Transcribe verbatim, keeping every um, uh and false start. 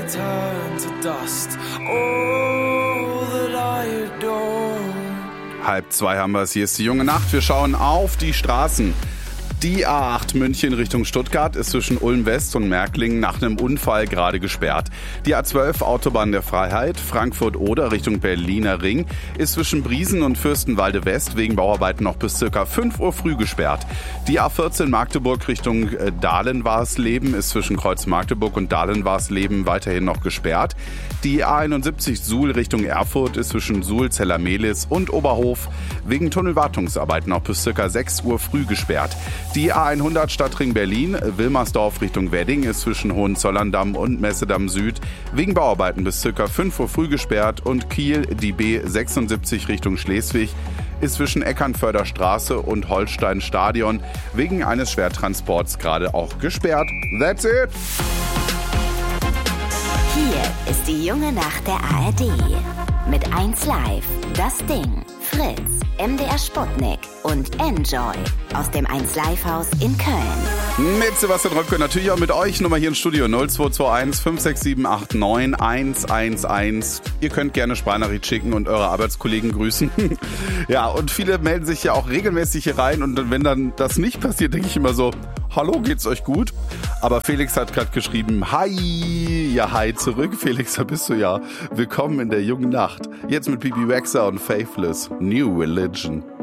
turn to dust. All that I adore. Halb zwei haben wir es. Hier ist die junge Nacht. Wir schauen auf die Straßen. Die A acht München Richtung Stuttgart ist zwischen Ulm West und Märklingen nach einem Unfall gerade gesperrt. Die A zwölf Autobahn der Freiheit Frankfurt-Oder Richtung Berliner Ring ist zwischen Briesen und Fürstenwalde West wegen Bauarbeiten noch bis circa fünf Uhr früh gesperrt. Die A vierzehn Magdeburg Richtung Dahlen-Warsleben ist zwischen Kreuz Magdeburg und Dahlen-Warsleben weiterhin noch gesperrt. Die A einundsiebzig Suhl Richtung Erfurt ist zwischen Suhl, Zellermehlis und Oberhof wegen Tunnelwartungsarbeiten noch bis circa sechs Uhr früh gesperrt. Die A hundert Stadtring Berlin, Wilmersdorf Richtung Wedding ist zwischen Hohenzollern-Damm und Messedamm Süd wegen Bauarbeiten bis ca. fünf Uhr früh gesperrt und Kiel, die B sechsundsiebzig Richtung Schleswig, ist zwischen Eckernförder Straße und Holstein Stadion wegen eines Schwertransports gerade auch gesperrt. That's it! Hier ist die junge Nacht der A R D. Mit eins Live, das Ding, Fritz, M D R Sputnik und Enjoy aus dem eins Live Haus in Köln. Mit Sebastian Röpke, natürlich auch mit euch. Nummer hier im Studio null zwei zwei eins fünf sechs sieben acht neun eins eins eins. Ihr könnt gerne Sprachnachricht schicken und eure Arbeitskollegen grüßen. Ja, und viele melden sich ja auch regelmäßig hier rein. Und wenn dann das nicht passiert, denke ich immer so, hallo, geht's euch gut? Aber Felix hat gerade geschrieben, hi, ja hi zurück. Felix, da bist du ja. Willkommen in der jungen Nacht. Jetzt mit Bibi Rexha und Faithless, New Religion.